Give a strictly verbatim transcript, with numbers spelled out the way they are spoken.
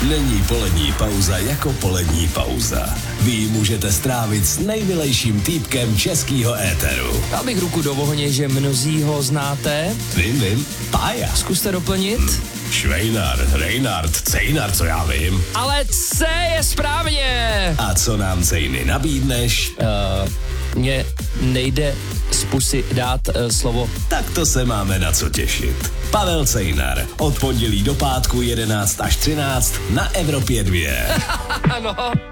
Není polední pauza jako polední pauza. Vy ji můžete strávit s nejmilejším týpkem českýho éteru. Dal bych ruku do ohně, že mnozí ho znáte. Vím, vím, Pája. Zkuste doplnit. Švejnar, Reinhard, Cejnar, co já vím. Ale C je správně. A co nám, Cejny, nabídneš? Uh, mně nejde z pusy dát uh, slovo. Tak to se máme na co těšit. Pavel Cejnar, od pondělí do pátku jedenáct až třináct na Evropě dva. Ano.